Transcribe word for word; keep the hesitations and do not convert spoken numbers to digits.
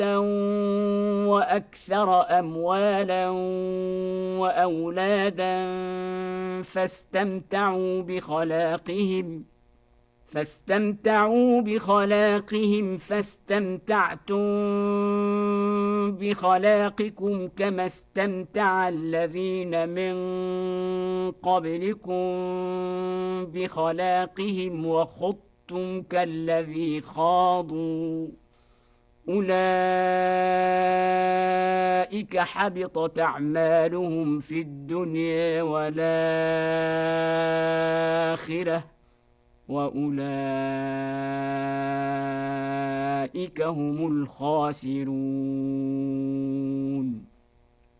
وأكثر أموالا وأولادا فاستمتعوا بخلاقهم فاستمتعوا بخلاقهم فاستمتعتم بخلاقكم كما استمتع الذين من قبلكم بخلاقهم وخضتم كالذي خاضوا أولئك حبطت أعمالهم في الدنيا والآخرة وأولئك هم الخاسرون.